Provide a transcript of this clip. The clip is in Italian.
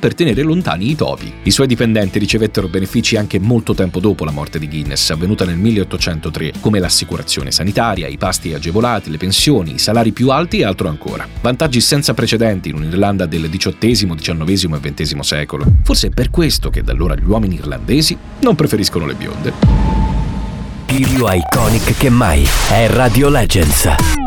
per tenere lontani i topi. I suoi dipendenti ricevettero benefici anche molto tempo dopo la morte di Guinness, avvenuta nel 1803, come l'assicurazione sanitaria, i pasti agevolati, le pensioni, i salari più alti e altro ancora. Vantaggi senza precedenti in un'Irlanda del XVIII, XIX e XX secolo. Forse è per questo che da allora gli uomini irlandesi non preferiscono le bionde. Più iconic che mai è Radio Legends.